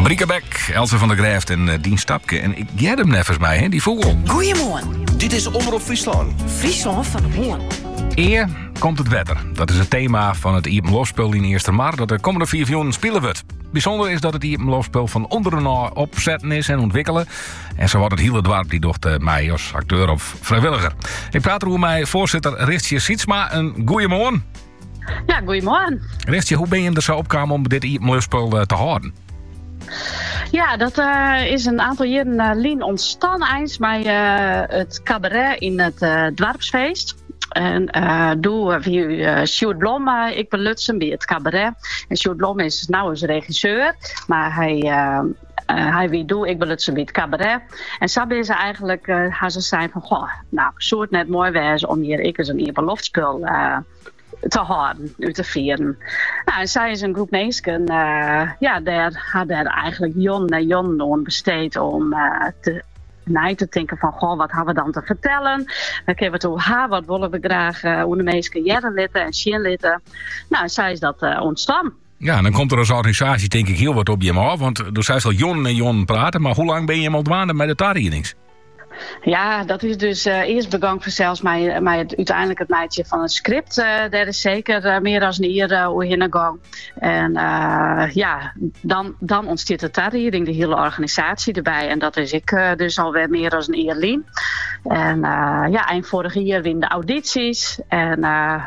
Briekebek, Else van der Grijft en Dien Stapke. En ik get hem nevens mij, hè, die vogel. Goeiemorgen. Dit is Omroep Friesland. Friesland van Hoorn. Eer komt het wetter. Dat is het thema van het Iepenloofspel in Eerste Mar dat de komende 4 jaar spelen wordt. Bijzonder is dat het Iepenloofspel van onderen naar opzetten is en ontwikkelen. En zo wordt het hele dorp die docht mij als acteur of vrijwilliger. Ik praat er met mij voorzitter Richtje Sietsma. Een goeiemorgen. Ja, goeiemorgen. Richtje, hoe ben je er zo opgekomen om dit Iepenloofspel te houden? Ja, dat is een aantal jaren lien ontstaan eens bij het cabaret in het dorpsfeest. En doe via Sjoerd Blom, ik ben Lutsen bij het cabaret. En Sjoerd Blom is nou eens regisseur, maar hij wie doe, ik ben Lutsen bij het cabaret. En zo is ze eigenlijk, ze zijn van, goh, nou, zou het net mooi wezen om hier ik eens een Iepenloofspel te houden, uit te vieren. Nou, en zij is een groep mensen, daar had er eigenlijk Jon aan besteed om te denken van, goh, wat hebben we dan te vertellen? Dan kunnen we toe, wat willen we graag hoe de mensen jaren litten en zien litten. Nou, zij is dat ontstaan. Ja, dan komt er als organisatie denk ik heel wat op je af, want er zijn al Jon en Jon praten, maar hoe lang ben je al dwaande met de tarriedings? Ja, dat is dus eerst begang voor zelfs uiteindelijk het meidje van het script. Daar is zeker meer dan een jaar hoe gang. En dan ontstaat de tarriering, de hele organisatie erbij. En dat is ik dus alweer meer dan een jaar lien. En eind vorig jaar win de audities. En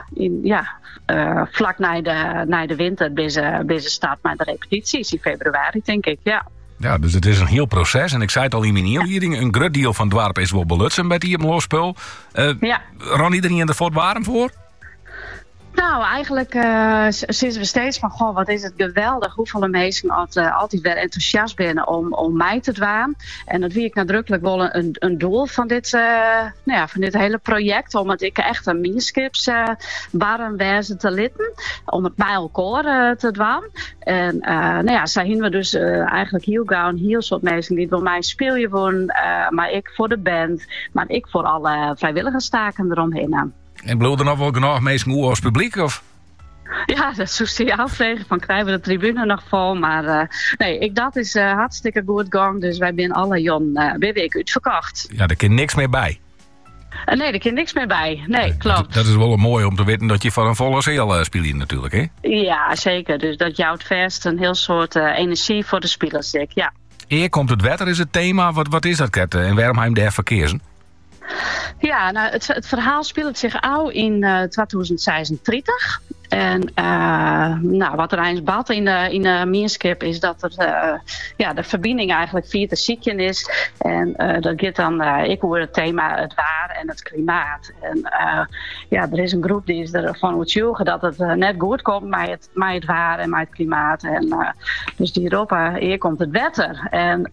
vlak na de winter ben ze start met de repetities in februari, denk ik, ja. Ja, dus het is een heel proces. En ik zei het al in mijn inleiding, een groot deel van het dorp is wel belutsen bij die Iepenloofspel. Ron iedereen er voor warm voor? Nou, eigenlijk zitten we steeds van, goh, wat is het geweldig hoeveel mensen altijd weer enthousiast zijn om mij te dwaan. En dat wie ik nadrukkelijk wel een doel van dit hele project, omdat ik echt een manuscripts warm wezen te litten, om het bij elkaar te dwaan. En zijn we dus eigenlijk heel gauw een heel soort mensen die bij mij speel je worden, maar ik voor de band, maar ik voor alle vrijwilligerstaken eromheen. En bloed er nog wel genoeg mensen hoe als publiek? Of? Ja, dat zoest je afvragen van krijgen we de tribune nog vol. Maar dat is hartstikke goed gang. Dus wij zijn alle bij week uitverkocht. Ja, er kan niks meer bij. Nee, er kan niks meer bij. Nee, klopt. Dat is wel mooi om te weten dat je van een volle zeel speelt natuurlijk, hè? Ja, zeker. Dus dat jouwt vast een heel soort energie voor de spelers, denk ik. Ja. Eer komt het wetter is het thema. Wat is dat, Ket? En waarom hij daar verkeersen? Ja, nou, het verhaal speelt zich al in 2036. En wat er eens bad in de manuscript is dat de verbinding eigenlijk via de ziekten is. En dat gaat dan, ik hoor het thema het waar en het klimaat. En er is een groep die is ervan overtuigd dat het net goed komt met het waar en met het klimaat. En dus die Europa, hier komt het wetter. En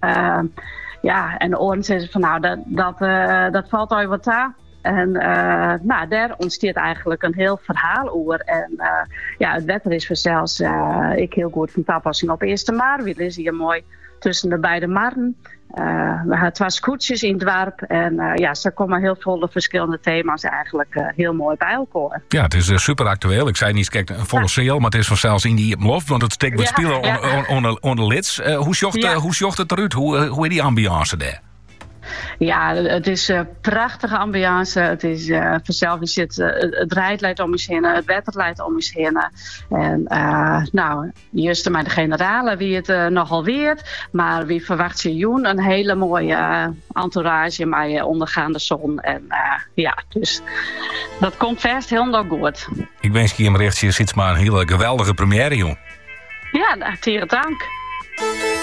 en de oren zeggen van nou, dat valt al wat aan. En daar ontstaat eigenlijk een heel verhaal over. En het wetter is vanzelfs ik heel goed van toepassing op Eerste Mar. We lezen hier mooi tussen de beide marren. We hebben 2 scootjes in het dorp. En ze komen heel veel verschillende thema's eigenlijk heel mooi bij elkaar. Ja, het is super actueel. Ik zei niet, kijk, een volle seel, maar het is vanzelfs in die Iepenlof. Want het steekt met spelen onder lids. Hoe zocht het eruit? Hoe is die ambiance daar? Ja, het is een prachtige ambiance. Het is vanzelf, het rijdt leidt om ons heen, het wetter leidt om ons heen. En juist met de generalen wie het nogal weet. Maar wie verwacht je joen een hele mooie entourage met ondergaande zon. En dus dat komt vast heel nog goed. Ik wens je hem Richtje Sietsma een hele geweldige première, jong. Ja, tegen dank.